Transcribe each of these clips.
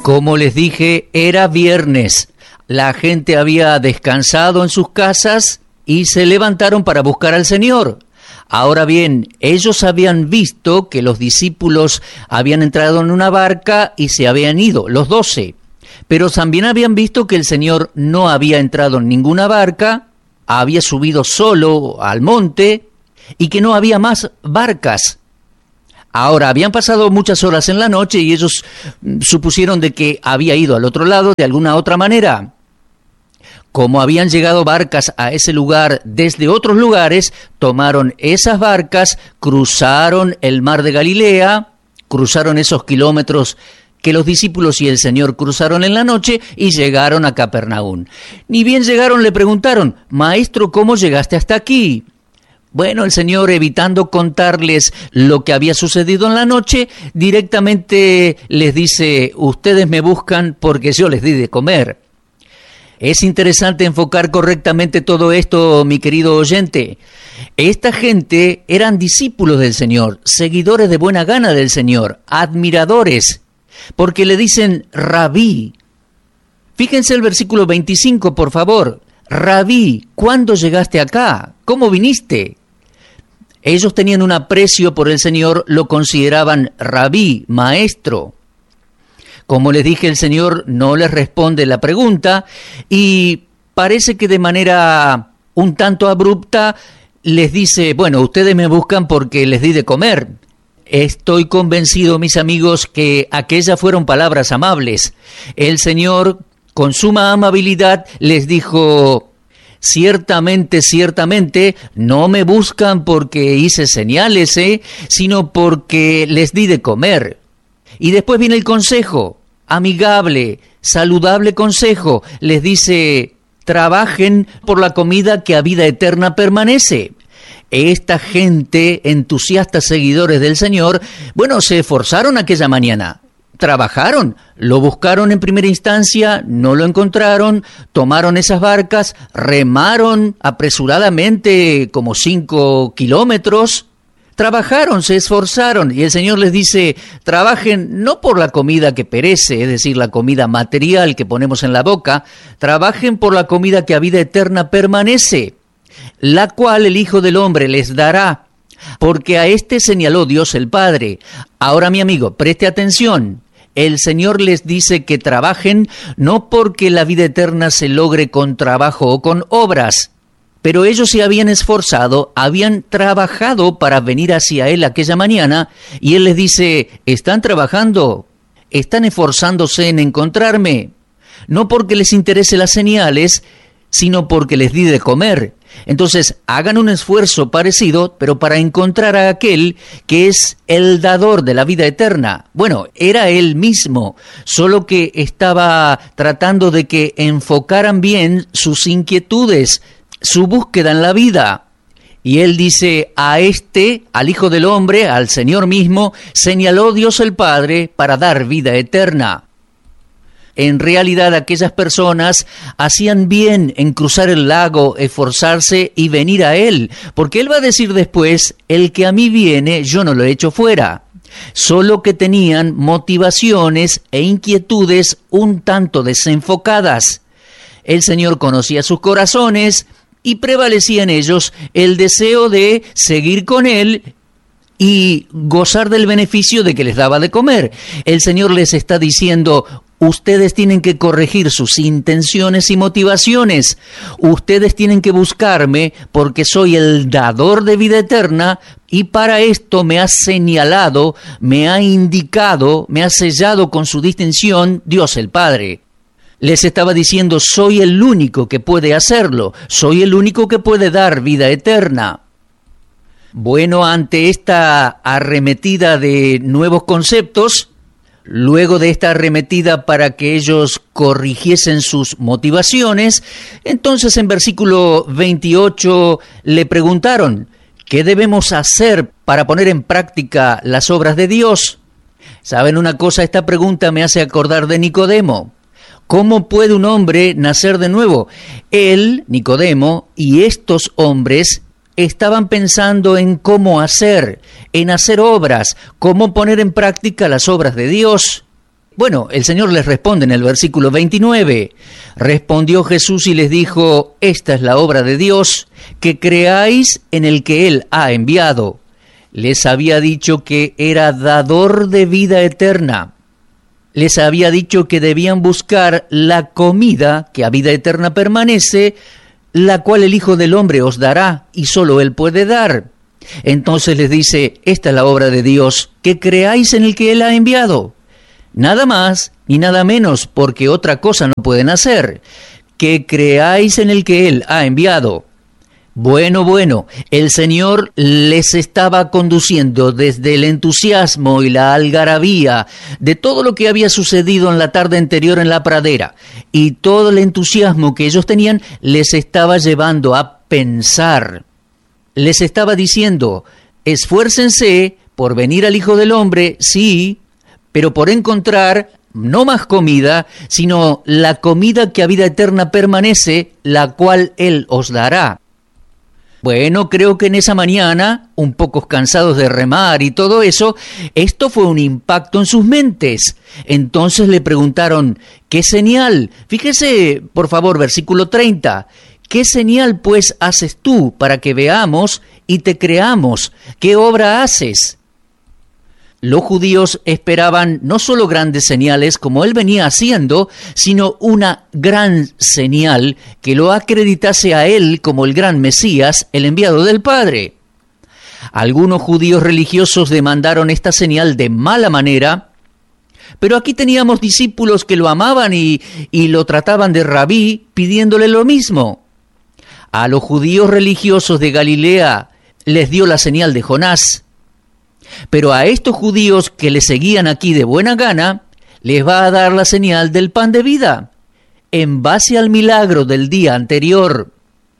Como les dije, era viernes. La gente había descansado en sus casas y se levantaron para buscar al Señor. Ahora bien, ellos habían visto que los discípulos habían entrado en una barca y se habían ido, los 12. Pero también habían visto que el Señor no había entrado en ninguna barca, había subido solo al monte y que no había más barcas. Ahora, habían pasado muchas horas en la noche y ellos supusieron de que había ido al otro lado de alguna otra manera. Como habían llegado barcas a ese lugar desde otros lugares, tomaron esas barcas, cruzaron el mar de Galilea, cruzaron esos kilómetros que los discípulos y el Señor cruzaron en la noche y llegaron a Capernaum. Ni bien llegaron le preguntaron: «Maestro, ¿cómo llegaste hasta aquí?». Bueno, el Señor, evitando contarles lo que había sucedido en la noche, directamente les dice: «Ustedes me buscan porque yo les di de comer». Es interesante enfocar correctamente todo esto, mi querido oyente. Esta gente eran discípulos del Señor, seguidores de buena gana del Señor, admiradores, porque le dicen Rabí. Fíjense el versículo 25, por favor. Rabí, ¿cuándo llegaste acá? ¿Cómo viniste? Ellos tenían un aprecio por el Señor, lo consideraban Rabí, maestro. Como les dije, el Señor no les responde la pregunta y parece que de manera un tanto abrupta les dice: «Bueno, ustedes me buscan porque les di de comer». Estoy convencido, mis amigos, que aquellas fueron palabras amables. El Señor, con suma amabilidad, les dijo: «Ciertamente, ciertamente, no me buscan porque hice señales, sino porque les di de comer». Y después viene el consejo, amigable, saludable consejo. Les dice: «Trabajen por la comida que a vida eterna permanece». Esta gente, entusiastas seguidores del Señor, bueno, se esforzaron aquella mañana. Trabajaron, lo buscaron en primera instancia, no lo encontraron, tomaron esas barcas, remaron apresuradamente como 5 kilómetros, trabajaron, se esforzaron, y el Señor les dice: trabajen no por la comida que perece, es decir, la comida material que ponemos en la boca, trabajen por la comida que a vida eterna permanece, la cual el Hijo del Hombre les dará, porque a este señaló Dios el Padre. Ahora, mi amigo, preste atención. El Señor les dice que trabajen no porque la vida eterna se logre con trabajo o con obras, pero ellos se habían esforzado, habían trabajado para venir hacia Él aquella mañana, y Él les dice: ¿están trabajando? ¿Están esforzándose en encontrarme? No porque les interese las señales, sino porque les di de comer. Entonces, hagan un esfuerzo parecido, pero para encontrar a aquel que es el dador de la vida eterna. Bueno, era Él mismo, solo que estaba tratando de que enfocaran bien sus inquietudes, su búsqueda en la vida. Y Él dice: al Hijo del Hombre, al Señor mismo, señaló Dios el Padre para dar vida eterna. En realidad, aquellas personas hacían bien en cruzar el lago, esforzarse y venir a Él, porque Él va a decir después: el que a mí viene, yo no lo echo fuera. Solo que tenían motivaciones e inquietudes un tanto desenfocadas. El Señor conocía sus corazones y prevalecía en ellos el deseo de seguir con Él y gozar del beneficio de que les daba de comer. El Señor les está diciendo: ustedes tienen que corregir sus intenciones y motivaciones. Ustedes tienen que buscarme porque soy el dador de vida eterna, y para esto me ha señalado, me ha indicado, me ha sellado con su distinción Dios el Padre. Les estaba diciendo: soy el único que puede hacerlo, soy el único que puede dar vida eterna. Bueno, ante esta arremetida de nuevos conceptos, luego de esta arremetida para que ellos corrigiesen sus motivaciones, entonces en versículo 28 le preguntaron: ¿qué debemos hacer para poner en práctica las obras de Dios? ¿Saben una cosa? Esta pregunta me hace acordar de Nicodemo. ¿Cómo puede un hombre nacer de nuevo? Él, Nicodemo, y estos hombres estaban pensando en cómo hacer, en hacer obras, cómo poner en práctica las obras de Dios. Bueno, el Señor les responde en el versículo 29. Respondió Jesús y les dijo: esta es la obra de Dios, que creáis en el que Él ha enviado. Les había dicho que era dador de vida eterna. Les había dicho que debían buscar la comida que a vida eterna permanece, la cual el Hijo del Hombre os dará, y solo Él puede dar. Entonces les dice: esta es la obra de Dios, que creáis en el que Él ha enviado. Nada más ni nada menos, porque otra cosa no pueden hacer, que creáis en el que Él ha enviado. Bueno, el Señor les estaba conduciendo desde el entusiasmo y la algarabía de todo lo que había sucedido en la tarde anterior en la pradera, y todo el entusiasmo que ellos tenían les estaba llevando a pensar. Les estaba diciendo: esfuércense por venir al Hijo del Hombre, sí, pero por encontrar no más comida, sino la comida que a vida eterna permanece, la cual Él os dará. Bueno, creo que en esa mañana, un poco cansados de remar y todo eso, esto fue un impacto en sus mentes. Entonces le preguntaron: ¿qué señal? Fíjese, por favor, versículo 30. ¿Qué señal pues haces tú para que veamos y te creamos? ¿Qué obra haces? Los judíos esperaban no solo grandes señales como él venía haciendo, sino una gran señal que lo acreditase a él como el gran Mesías, el enviado del Padre. Algunos judíos religiosos demandaron esta señal de mala manera, pero aquí teníamos discípulos que lo amaban y lo trataban de rabí, pidiéndole lo mismo. A los judíos religiosos de Galilea les dio la señal de Jonás, pero a estos judíos que le seguían aquí de buena gana, les va a dar la señal del pan de vida, en base al milagro del día anterior.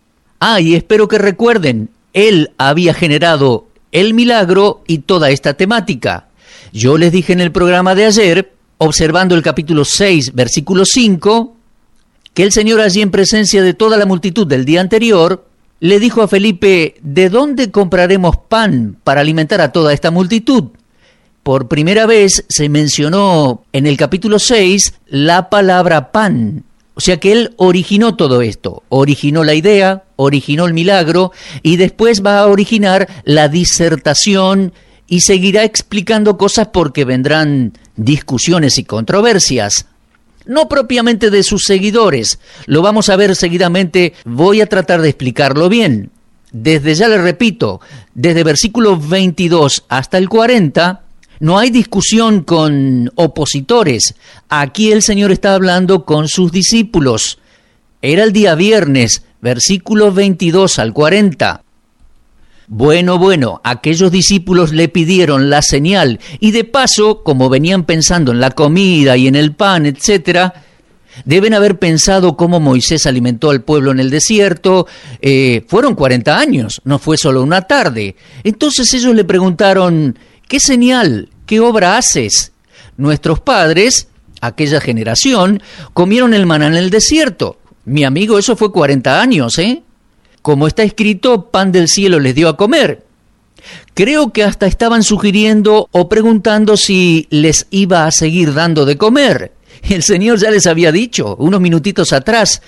Y espero que recuerden, él había generado el milagro y toda esta temática. Yo les dije en el programa de ayer, observando el capítulo 6, versículo 5, que el Señor allí en presencia de toda la multitud del día anterior, le dijo a Felipe: ¿de dónde compraremos pan para alimentar a toda esta multitud? Por primera vez se mencionó en el capítulo 6 la palabra pan. O sea que él originó todo esto, originó la idea, originó el milagro y después va a originar la disertación y seguirá explicando cosas porque vendrán discusiones y controversias. No propiamente de sus seguidores, lo vamos a ver seguidamente, voy a tratar de explicarlo bien. Desde ya le repito, desde versículo 22 hasta el 40, no hay discusión con opositores. Aquí el Señor está hablando con sus discípulos. Era el día viernes, versículo 22 al 40. Bueno, aquellos discípulos le pidieron la señal y de paso, como venían pensando en la comida y en el pan, etc., deben haber pensado cómo Moisés alimentó al pueblo en el desierto. Fueron 40 años, no fue solo una tarde. Entonces ellos le preguntaron: ¿qué señal, qué obra haces? Nuestros padres, aquella generación, comieron el maná en el desierto. Mi amigo, eso fue 40 años, ¿eh? Como está escrito, pan del cielo les dio a comer. Creo que hasta estaban sugiriendo o preguntando si les iba a seguir dando de comer. El Señor ya les había dicho unos minutitos atrás: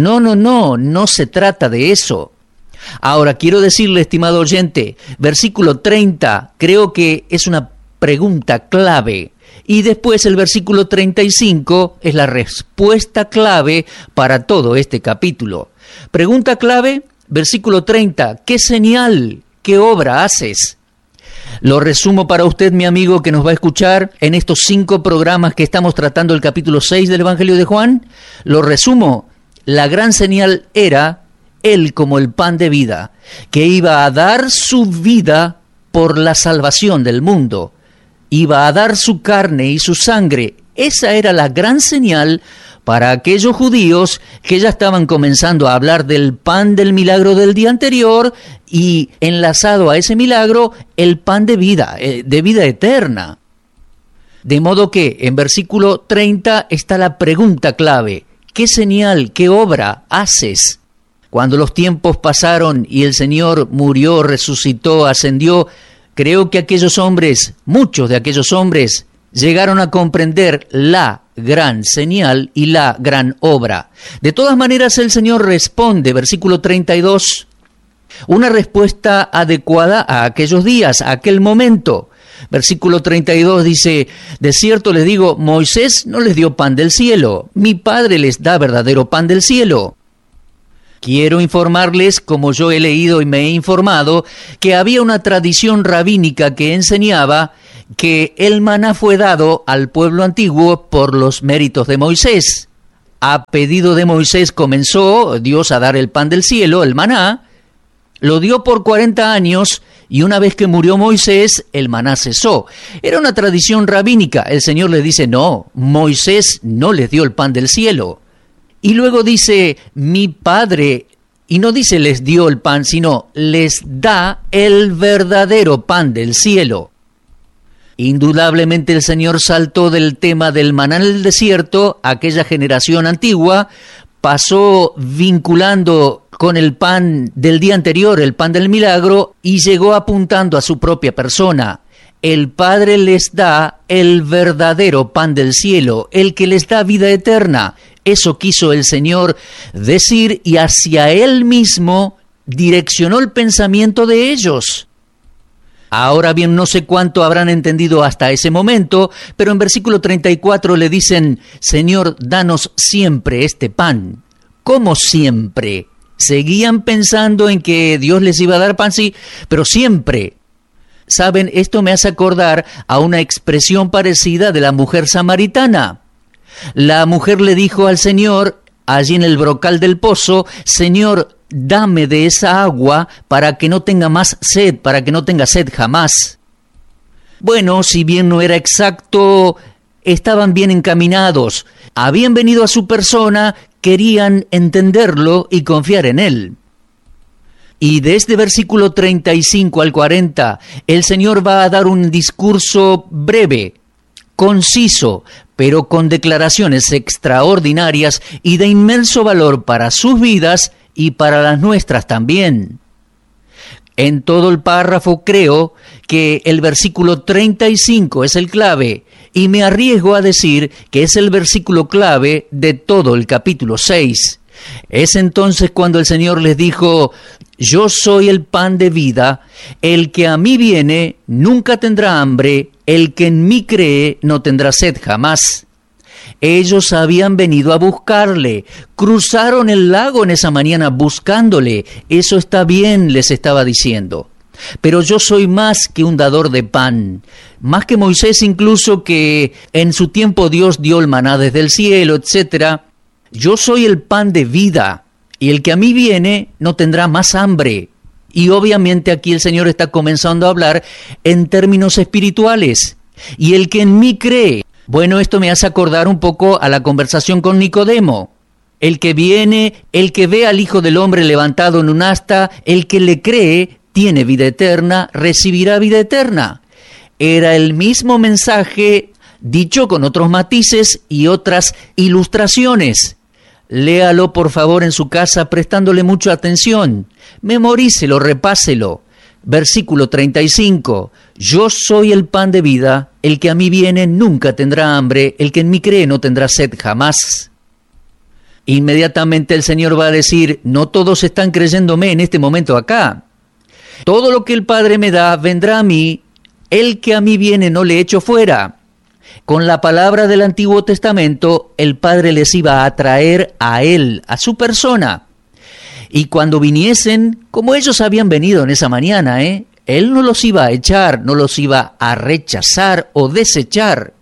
no se trata de eso. Ahora quiero decirle, estimado oyente, versículo 30, creo que es una pregunta clave. Y después el versículo 35 es la respuesta clave para todo este capítulo. Pregunta clave, versículo 30, ¿qué señal, qué obra haces? Lo resumo para usted, mi amigo, que nos va a escuchar en estos 5 programas que estamos tratando el capítulo 6 del Evangelio de Juan. Lo resumo, la gran señal era Él como el pan de vida, que iba a dar su vida por la salvación del mundo. Iba a dar su carne y su sangre. Esa era la gran señal para aquellos judíos que ya estaban comenzando a hablar del pan del milagro del día anterior y enlazado a ese milagro el pan de vida eterna. De modo que en versículo 30 está la pregunta clave: ¿qué señal, qué obra haces? Cuando los tiempos pasaron y el Señor murió, resucitó, ascendió, creo que aquellos hombres, muchos de aquellos hombres, llegaron a comprender la gran señal y la gran obra. De todas maneras, el Señor responde, versículo 32, una respuesta adecuada a aquellos días, a aquel momento. Versículo 32 dice, de cierto les digo, Moisés no les dio pan del cielo, mi Padre les da verdadero pan del cielo. Quiero informarles, como yo he leído y me he informado, que había una tradición rabínica que enseñaba que el maná fue dado al pueblo antiguo por los méritos de Moisés. A pedido de Moisés comenzó Dios a dar el pan del cielo, el maná, lo dio por 40 años y una vez que murió Moisés, el maná cesó. Era una tradición rabínica. El Señor les dice, no, Moisés no les dio el pan del cielo. Y luego dice, mi Padre, y no dice les dio el pan, sino les da el verdadero pan del cielo. Indudablemente el Señor saltó del tema del maná en el desierto, aquella generación antigua, pasó vinculando con el pan del día anterior, el pan del milagro, y llegó apuntando a su propia persona. El Padre les da el verdadero pan del cielo, el que les da vida eterna. Eso quiso el Señor decir y hacia Él mismo direccionó el pensamiento de ellos. Ahora bien, no sé cuánto habrán entendido hasta ese momento, pero en versículo 34 le dicen, Señor, danos siempre este pan. ¿Cómo siempre? Seguían pensando en que Dios les iba a dar pan, sí, pero siempre. Saben, esto me hace acordar a una expresión parecida de la mujer samaritana. La mujer le dijo al Señor, allí en el brocal del pozo, Señor, dame de esa agua para que no tenga más sed, para que no tenga sed jamás. Bueno, si bien no era exacto, estaban bien encaminados. Habían venido a su persona, querían entenderlo y confiar en él. Y de este versículo 35 al 40, el Señor va a dar un discurso breve, conciso, pero con declaraciones extraordinarias y de inmenso valor para sus vidas y para las nuestras también. En todo el párrafo creo que el versículo 35 es el clave y me arriesgo a decir que es el versículo clave de todo el capítulo 6. Es entonces cuando el Señor les dijo, yo soy el pan de vida, el que a mí viene nunca tendrá hambre, el que en mí cree no tendrá sed jamás. Ellos habían venido a buscarle, cruzaron el lago en esa mañana buscándole, eso está bien, les estaba diciendo. Pero yo soy más que un dador de pan, más que Moisés incluso, que en su tiempo Dios dio el maná desde el cielo, etc. Yo soy el pan de vida, y el que a mí viene no tendrá más hambre. Y obviamente aquí el Señor está comenzando a hablar en términos espirituales. Y el que en mí cree, bueno, esto me hace acordar un poco a la conversación con Nicodemo. El que viene, el que ve al Hijo del Hombre levantado en un asta, el que le cree, tiene vida eterna, recibirá vida eterna. Era el mismo mensaje dicho con otros matices y otras ilustraciones. Léalo por favor en su casa prestándole mucha atención. Memorícelo, repáselo. Versículo 35. Yo soy el pan de vida, el que a mí viene nunca tendrá hambre, el que en mí cree no tendrá sed jamás. Inmediatamente el Señor va a decir, no todos están creyéndome en este momento acá. Todo lo que el Padre me da vendrá a mí, el que a mí viene no le echo fuera. Con la palabra del Antiguo Testamento, el Padre les iba a traer a Él, a su persona. Y cuando viniesen, como ellos habían venido en esa mañana, Él no los iba a echar, no los iba a rechazar o desechar.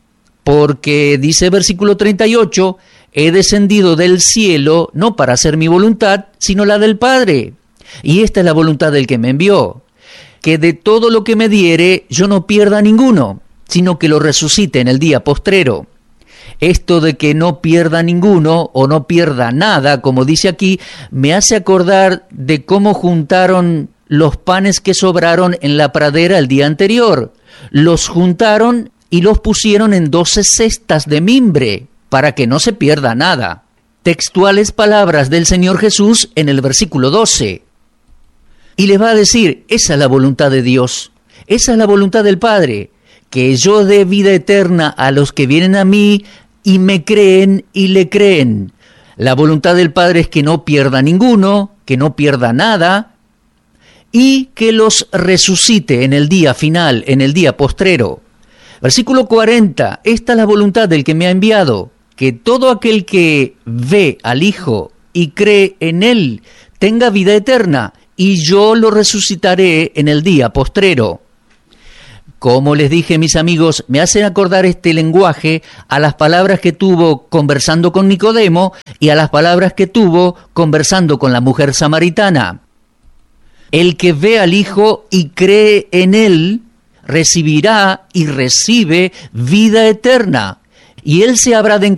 Porque, dice versículo 38, he descendido del cielo no para hacer mi voluntad, sino la del Padre. Y esta es la voluntad del que me envió, que de todo lo que me diere yo no pierda ninguno, sino que lo resucite en el día postrero. Esto de que no pierda ninguno o no pierda nada, como dice aquí, me hace acordar de cómo juntaron los panes que sobraron en la pradera el día anterior. Los juntaron y los pusieron en 12 cestas de mimbre, para que no se pierda nada. Textuales palabras del Señor Jesús en el versículo 12. Y les va a decir, esa es la voluntad de Dios, esa es la voluntad del Padre, que yo dé vida eterna a los que vienen a mí y me creen y le creen. La voluntad del Padre es que no pierda ninguno, que no pierda nada, y que los resucite en el día final, en el día postrero. Versículo 40, esta es la voluntad del que me ha enviado, que todo aquel que ve al Hijo y cree en Él tenga vida eterna, y yo lo resucitaré en el día postrero. Como les dije, mis amigos, me hacen acordar este lenguaje a las palabras que tuvo conversando con Nicodemo y a las palabras que tuvo conversando con la mujer samaritana. El que ve al Hijo y cree en Él, recibirá y recibe vida eterna, y Él se habrá de